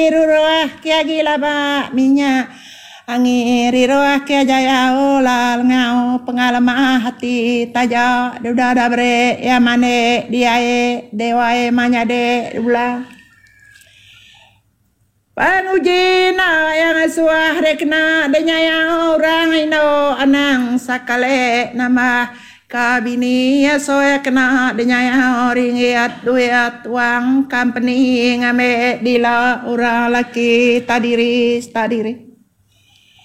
Ruruah kia gila ba minyak angiri roah kia jaya olal ngau pengalaman hati taja duda dabre ya mane diae dewae manyade ulang panujina yang suah rekna denya yang orang ino anang sakale nama kabini ya soya kena denya orang iat duit wang company ngame dila orang laki tadiri